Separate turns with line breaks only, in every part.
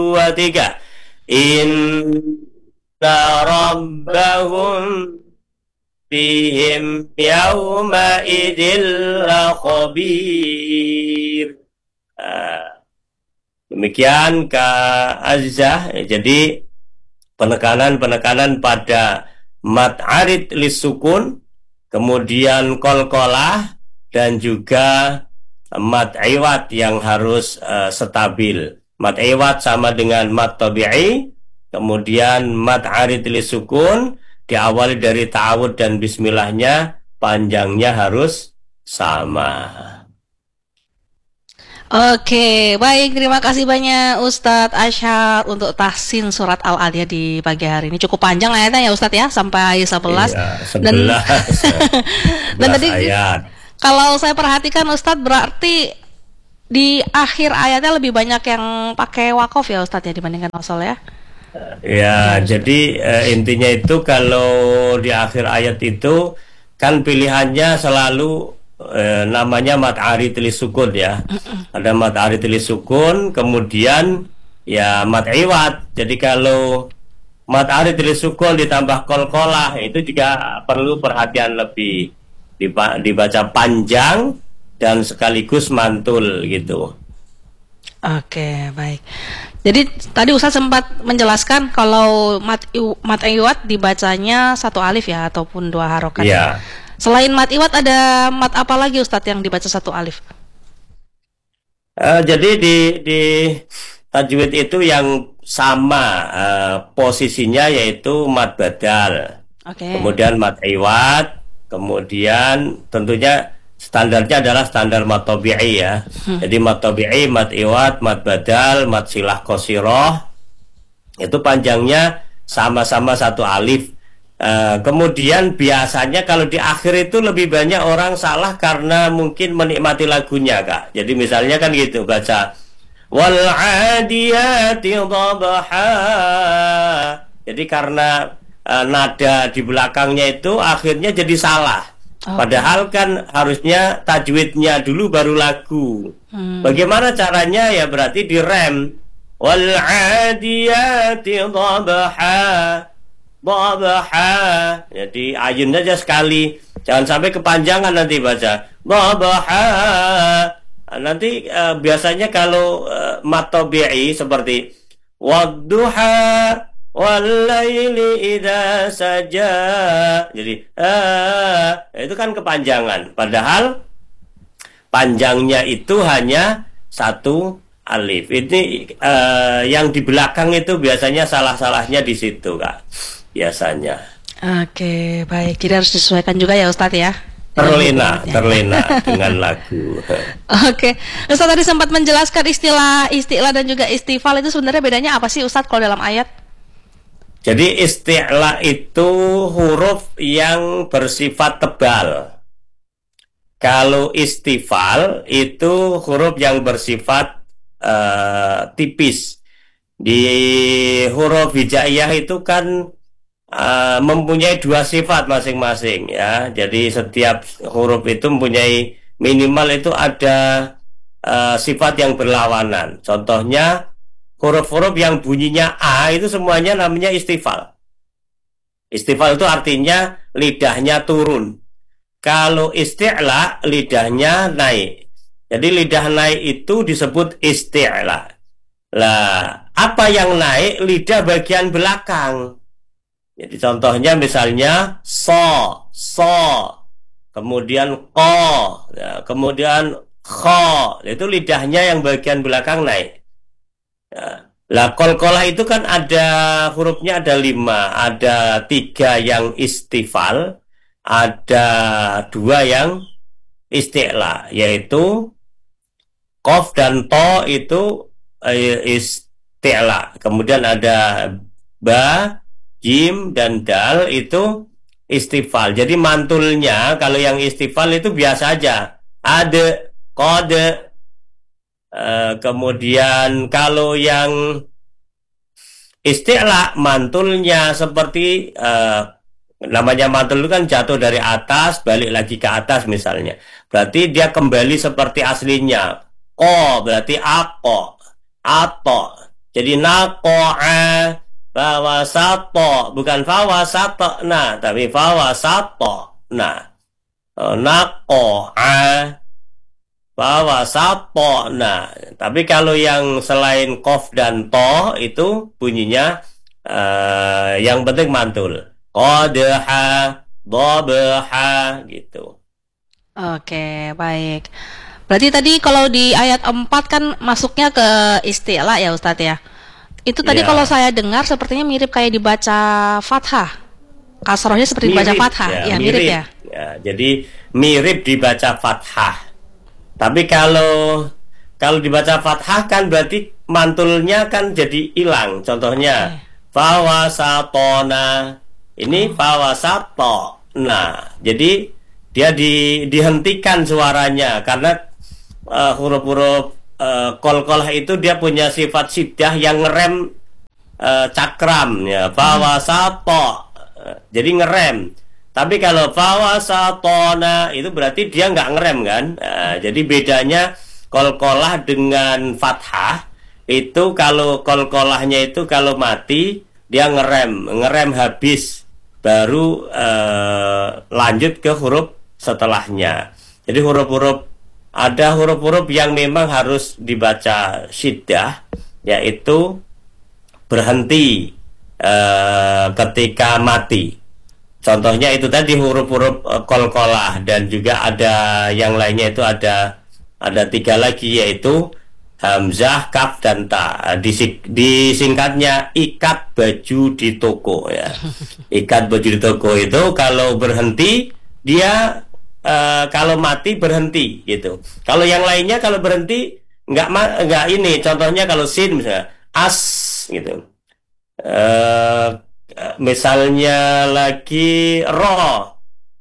dua, tiga. Inna rabbahum bihim yawma idil khabir. Demikian Kak Azzah. Jadi penekanan-penekanan pada mad arid lisukun, kemudian kolkolah, dan juga mad iwad yang harus stabil. Mad iwad sama dengan mad tabi'i, kemudian mad arid lisukun diawali dari ta'awud dan bismillahnya, panjangnya harus sama.
Oke, baik. Terima kasih banyak Ustadz Asyar untuk tahsin surat Al-Adiyah di pagi hari ini. Cukup panjang ayatnya ya Ustadz ya, sampai 11.
Iya,
Dan
11
dan tadi
ayat.
kalau saya perhatikan Ustadz berarti di akhir ayatnya lebih banyak yang pakai wakof ya Ustadz ya dibandingkan wasol ya.
Ya, jadi intinya itu kalau di akhir ayat itu kan pilihannya selalu namanya mad arid lisukun ya. Ada mad arid lisukun, kemudian ya mad iwad. Jadi kalau mad arid lisukun ditambah kolkolah itu juga perlu perhatian lebih, dibaca panjang dan sekaligus mantul gitu.
Oke, baik. Jadi tadi Ustadz sempat menjelaskan kalau mat iwad dibacanya satu alif ya ataupun dua harokat.
Ya.
Selain mat iwad ada mat apa lagi Ustadz yang dibaca satu alif?
Jadi di tajwid itu yang sama posisinya yaitu mad badal, kemudian mad iwad, kemudian tentunya standarnya adalah standar mad tabi'i ya. Jadi mad tabi'i, mad iwad, mad badal, mad silah qasiroh itu panjangnya sama-sama satu alif. Kemudian biasanya kalau di akhir itu lebih banyak orang salah karena mungkin menikmati lagunya Kak. Jadi misalnya kan gitu baca wal adiyati dhabha. Jadi karena nada di belakangnya itu akhirnya jadi salah. Padahal kan harusnya tajwidnya dulu baru lagu. Bagaimana caranya ya berarti direm. Wal adiyati dhabha. Dhabaha. Jadi ayun aja sekali, jangan sampai kepanjangan nanti baca dhabaha. Nanti biasanya kalau mad tabi'i seperti wadduha walaili idza saja, jadi itu kan kepanjangan, padahal panjangnya itu hanya satu alif. Ini yang di belakang itu biasanya salah-salahnya di situ Kak, biasanya.
Oke, baik. Jadi harus disesuaikan juga ya Ustadz ya.
Terlena dengan lagu.
Oke, Ustadz tadi sempat menjelaskan isti'la dan juga istifal itu sebenarnya bedanya apa sih Ustadz kalau dalam ayat?
Jadi isti'la itu huruf yang bersifat tebal. Kalau istifal itu huruf yang bersifat tipis. Di huruf hijaiyah itu kan mempunyai dua sifat masing-masing ya. Jadi setiap huruf itu mempunyai minimal itu ada sifat yang berlawanan. Contohnya huruf-huruf yang bunyinya A itu semuanya namanya istifal. Istifal itu artinya lidahnya turun. Kalau isti'la lidahnya naik. Jadi lidah naik itu disebut isti'la. Lah, apa yang naik? Lidah bagian belakang. Jadi contohnya misalnya so, kemudian ko, ya, kemudian kho, itu lidahnya yang bagian belakang naik. Ya. Lah kolkolah itu kan ada hurufnya ada 5, ada 3 yang istifal, ada 2 yang isti'la, yaitu kof dan to itu isti'la. Kemudian ada ba, jim dan dal itu istifal. Jadi mantulnya kalau yang istifal itu biasa aja, ada kode. Kemudian kalau yang isti'la mantulnya seperti namanya mantul itu kan jatuh dari atas balik lagi ke atas misalnya. Berarti dia kembali seperti aslinya. Ko berarti ako, ato. Jadi naqa'a, fawasato, bukan fawasatna, tapi fawasato. Nah, naqa'a, fawasato. Nah, tapi kalau yang selain qaf dan to itu bunyinya yang penting mantul. Qadha, dhabaha gitu.
Oke, baik. Berarti tadi kalau di ayat 4 kan masuknya ke isti'la ya Ustadz ya. Itu tadi kalau saya dengar sepertinya mirip kayak dibaca fathah. Kasrohnya seperti dibaca fathah. Ya, mirip ya.
Jadi mirip dibaca fathah. Tapi kalau dibaca fathah kan berarti mantulnya kan jadi hilang. Contohnya fawasatona. Ini fawasato. Nah, jadi dia dihentikan suaranya karena huruf-huruf qalqalah itu dia punya sifat syiddah yang ngerem cakram ya, fawasato. Jadi ngerem. Tapi kalau fawasatona itu berarti dia nggak ngerem kan. Jadi bedanya qalqalah dengan fathah itu, kalau qalqalahnya itu kalau mati dia ngerem habis, baru lanjut ke huruf setelahnya. Jadi ada huruf-huruf yang memang harus dibaca syiddah, yaitu berhenti ketika mati. Contohnya itu tadi huruf-huruf qalqalah, dan juga ada yang lainnya itu ada 3 lagi, yaitu hamzah, kaf, dan ta. Disingkatnya ikat baju di toko ya. Ikat baju di toko itu kalau berhenti dia kalau mati berhenti gitu. Kalau yang lainnya kalau berhenti nggak ini. Contohnya kalau sin misalnya as gitu. Misalnya lagi ro.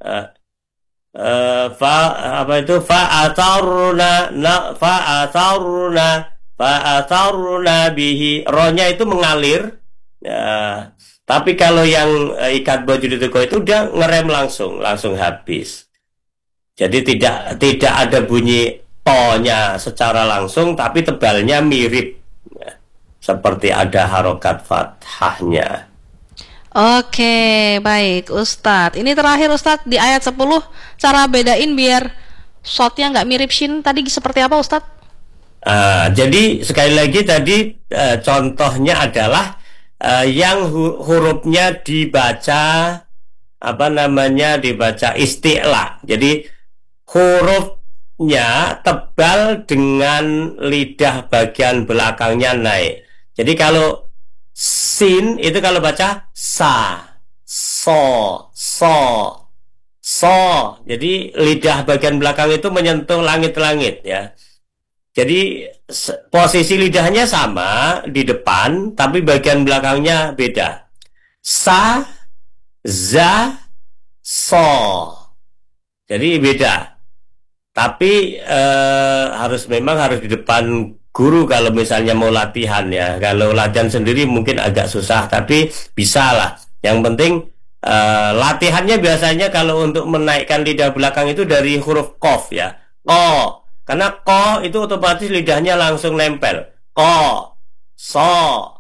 Fa'atharna bihi, rohnya itu mengalir ya. Tapi kalau yang ikat baju di toko itu dia ngerem langsung habis. Jadi tidak ada bunyi to-nya secara langsung, tapi tebalnya mirip ya. Seperti ada harokat fathahnya.
Oke, baik Ustadz. Ini terakhir Ustadz, di ayat 10 cara bedain biar shotnya nggak mirip shin tadi seperti apa Ustadz?
Jadi sekali lagi tadi contohnya adalah yang hurufnya dibaca dibaca isti'la. Jadi hurufnya tebal dengan lidah bagian belakangnya naik. Jadi kalau sin itu kalau baca sa, so. Jadi lidah bagian belakang itu menyentuh langit-langit ya. Jadi posisi lidahnya sama di depan, tapi bagian belakangnya beda. Sa, za, so. Jadi beda. Tapi memang harus di depan guru kalau misalnya mau latihan ya. Kalau latihan sendiri mungkin agak susah, tapi bisa lah. Yang penting latihannya biasanya kalau untuk menaikkan lidah belakang itu dari huruf qaf ya. Ko. Karena ko itu otomatis lidahnya langsung nempel. Ko, so,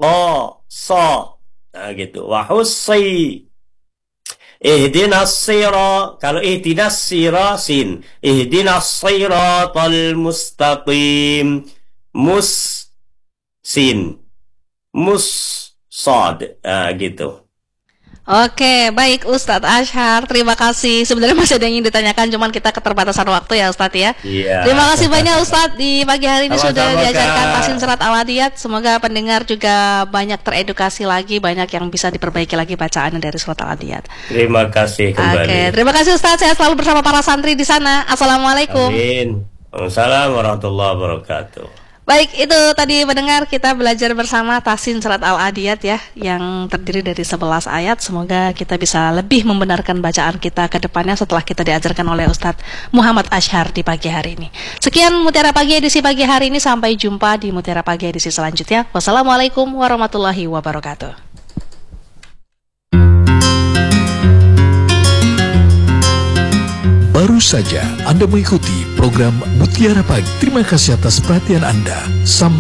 nah gitu. Wahussi. Ihdinas sira. Kalau ihdinas sira sin. Ihdinas siratal mustaqim. Mus sin. Mus sod. Nah gitu.
Oke, baik Ustadz Asyhar, terima kasih. Sebenarnya masih ada yang ingin ditanyakan, cuman kita keterbatasan waktu ya Ustadz ya.
Iya.
Terima kasih banyak Ustadz, di pagi hari ini sudah diajarkan tahsin surat Al-Adiyat. Semoga pendengar juga banyak teredukasi lagi, banyak yang bisa diperbaiki lagi bacaannya dari surat Al-Adiyat.
Terima kasih kembali.
Oke, terima kasih Ustadz, saya selalu bersama para santri di sana. Assalamualaikum.
Amin. Waalaikumsalam warahmatullahi wabarakatuh.
Baik, itu tadi pendengar kita belajar bersama tahsin surat Al-Adiyat ya, yang terdiri dari 11 ayat. Semoga kita bisa lebih membenarkan bacaan kita ke depannya setelah kita diajarkan oleh Ustadz Muhammad Asyhar di pagi hari ini. Sekian Mutiara Pagi edisi pagi hari ini, sampai jumpa di Mutiara Pagi edisi selanjutnya. Wassalamualaikum warahmatullahi wabarakatuh.
Baru saja Anda mengikuti program Mutiara Pagi. Terima kasih atas perhatian Anda.